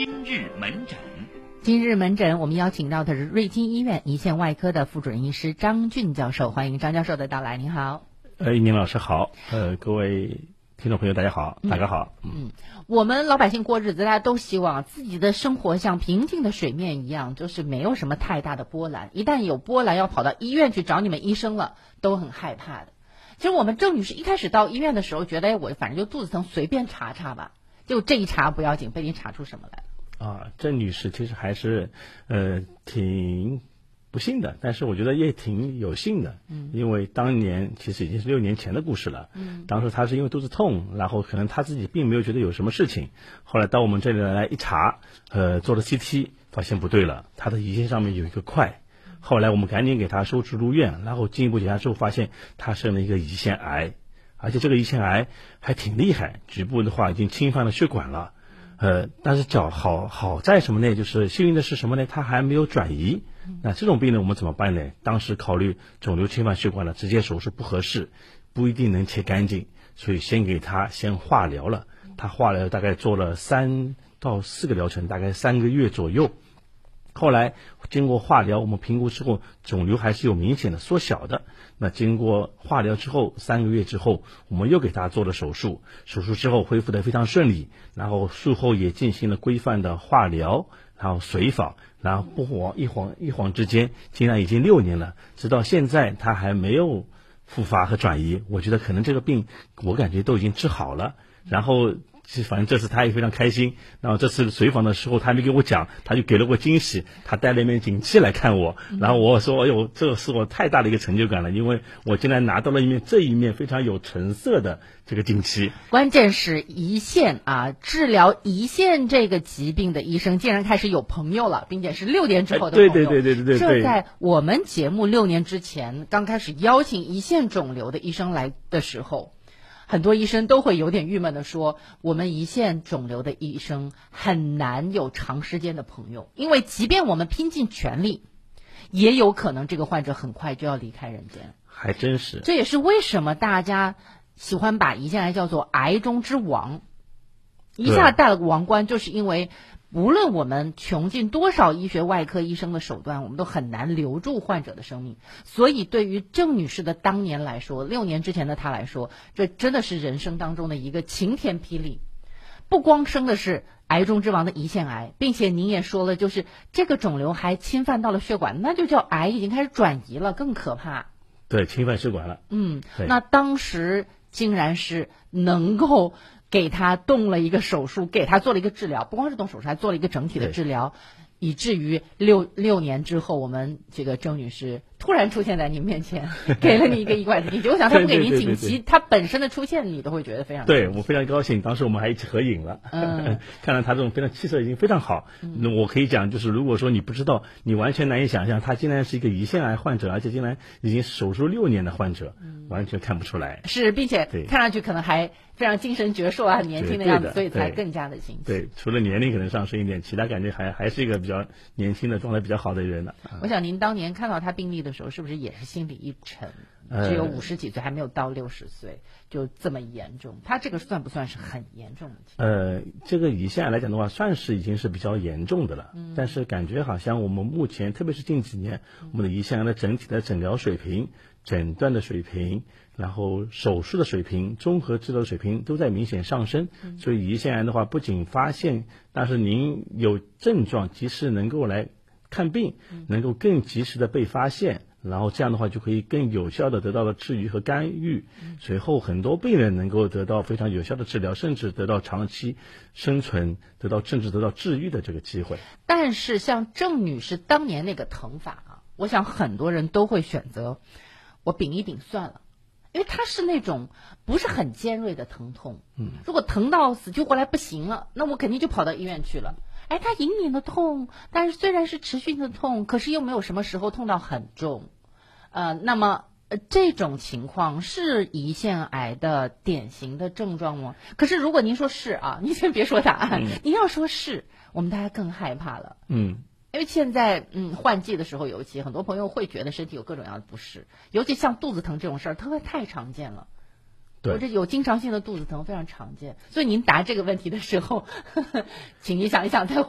今日门诊。 今日门诊，我们邀请到的是瑞金医院胰腺外科的副主任医师张俊教授，欢迎张教授的到来。您好。 宁老师好，各位听众朋友大家好，大家好。 我们老百姓过日子，大家都希望自己的生活像平静的水面一样，就是没有什么太大的波澜。一旦有波澜，要跑到医院去找你们医生了，都很害怕的。其实我们郑女士一开始到医院的时候，觉得我反正就肚子疼，随便查查吧。就这一查不要紧，被你查出什么来了？ 郑女士其实还是挺不幸的，但是我觉得也挺有幸的。因为当年其实已经是6年前的故事了。当时她是因为肚子痛，然后可能她自己并没有觉得有什么事情，后来到我们这里来一查，做了 CT， 发现不对了，她的胰腺上面有一个块。后来我们赶紧给她收治入院，然后进一步检查之后发现她生了一个胰腺癌，而且这个胰腺癌还挺厉害，局部的话已经侵犯了血管了。但是好在什么呢？就是幸运的是什么呢？它还没有转移。那这种病人我们怎么办呢？当时考虑肿瘤侵犯血管了，直接手术不合适，不一定能切干净，所以先给他化疗了。他化疗大概做了3到4个疗程，大概3个月左右。后来经过化疗，我们评估之后，肿瘤还是有明显的缩小的。那经过化疗之后3个月之后，我们又给他做了手术，手术之后恢复得非常顺利，然后术后也进行了规范的化疗，然后随访，然后一晃之间，竟然已经6年了，直到现在他还没有复发和转移。我觉得可能这个病我感觉都已经治好了。然后反正这次他也非常开心，然后这次随访的时候他还没给我讲，他就给了我惊喜，他带了一面锦旗来看我，然后我说哎呦，这是我太大的一个成就感了，因为我竟然拿到了这一面非常有成色的这个锦旗。 关键是胰腺治疗胰腺这个疾病的医生竟然开始有朋友了，并且是6年之后的朋友。 对， 这在我们节目6年之前刚开始邀请胰腺肿瘤的医生来的时候，很多医生都会有点郁闷的说，我们胰腺肿瘤的医生很难有长时间的朋友，因为即便我们拼尽全力，也有可能这个患者很快就要离开人间。 还真是。 这也是为什么大家喜欢把胰腺癌叫做癌中之王，一下戴了个王冠，就是因为无论我们穷尽多少医学外科医生的手段，我们都很难留住患者的生命。所以对于郑女士的当年来说，6年之前的她来说，这真的是人生当中的一个晴天霹雳。不光生的是癌中之王的胰腺癌，并且您也说了，就是这个肿瘤还侵犯到了血管，那就叫癌已经开始转移了，更可怕。 对，侵犯血管了。 那当时竟然是能够给他动了一个手术，给他做了一个治疗，不光是动手术，还做了一个整体的治疗，以至于六年之后，我们这个郑女士突然出现在您面前，给了你一个1块的锦旗。我想他不给您锦旗，他本身的出现你都会觉得非常对，我非常高兴。当时我们还一起合影了。看到他这种非常气色已经非常好。我可以讲，就是如果说你不知道，你完全难以想象，他竟然是一个胰腺癌患者，而且竟然已经手术6年的患者，完全看不出来。 是，并且看上去可能还非常精神矍铄啊，年轻的样子，所以才更加的新奇。 对，除了年龄可能上升一点，其他感觉还是一个比较年轻的状态比较好的人了。 我想您当年看到他病历的时候，是不是也是心里一沉？只有50几岁，还没有到60岁，就这么严重。他这个算不算是很严重的情况？ 这个胰腺癌来讲的话，算是已经是比较严重的了。但是感觉好像我们目前，特别是近几年，我们的胰腺癌的整体的诊疗水平、诊断的水平，然后手术的水平、综合治疗的水平都在明显上升。所以胰腺癌的话，不仅发现，但是您有症状及时能够来看病，能够更及时的被发现，然后这样的话就可以更有效的得到了治愈和干预。随后很多病人能够得到非常有效的治疗，甚至得到长期生存，甚至得到治愈的这个机会。 但是像郑女士当年那个疼法我想很多人都会选择我顶一顶算了，因为它是那种不是很尖锐的疼痛。如果疼到死去活来不行了，那我肯定就跑到医院去了。它隐隐的痛，但是虽然是持续的痛，可是又没有什么时候痛到很重。那么这种情况是胰腺癌的典型的症状吗？可是如果您说是您先别说答案，您要说是，我们大家更害怕了。因为现在换季的时候，尤其很多朋友会觉得身体有各种各样的不适，尤其像肚子疼这种事儿，太常见了。或者有经常性的肚子疼非常常见，所以您答这个问题的时候，请您想一想再